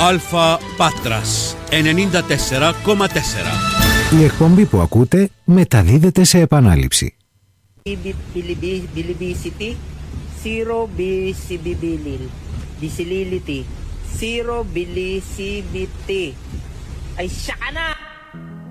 Alpha Patras 94,4. Η εκπομπή που ακούτε μεταδίδεται σε επανάληψη. Bilibisity, zero bisibilil. Bisilility, zero bilisibiti. Ay, siya ka na!